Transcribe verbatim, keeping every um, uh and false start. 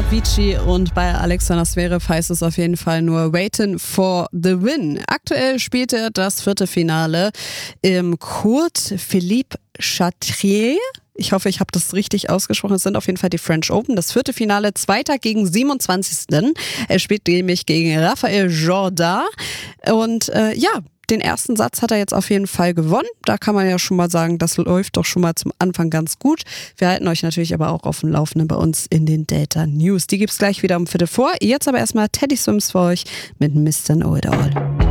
laut Vici und bei Alexander Zverev heißt es auf jeden Fall nur Waiting for the Win. Aktuell spielt er das vierte Finale im Court Philippe Chatrier. Ich hoffe, ich habe das richtig ausgesprochen. Es sind auf jeden Fall die French Open. Das vierte Finale, zweiter gegen siebenundzwanzigsten Er spielt nämlich gegen Rafael Jordan. Und äh, ja, den ersten Satz hat er jetzt auf jeden Fall gewonnen. Da kann man ja schon mal sagen, das läuft doch schon mal zum Anfang ganz gut. Wir halten euch natürlich aber auch auf dem Laufenden bei uns in den Delta News. Die gibt's gleich wieder um Viertel vor. Jetzt aber erstmal Teddy Swims für euch mit Mister Know It All.